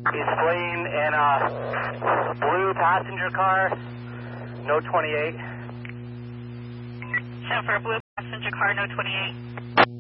He's fleeing in a blue passenger car, no 28. Show for a blue passenger car, no 28.